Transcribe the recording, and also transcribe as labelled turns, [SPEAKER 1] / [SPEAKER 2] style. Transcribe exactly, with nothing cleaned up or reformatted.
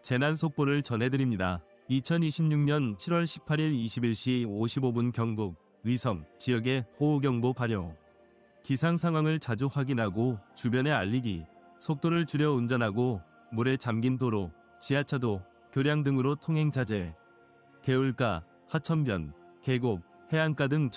[SPEAKER 1] 재난 속보를 전해드립니다. 이천이십육년 칠월 십팔일 이십일시 오십오분 경북, 의성 지역에 호우경보 발효. 기상 상황을 자주 확인하고 주변에 알리기. 속도를 줄여 운전하고 물에 잠긴 도로, 지하차도, 교량 등으로 통행 자제. 개울가, 하천변, 계곡, 해안가 등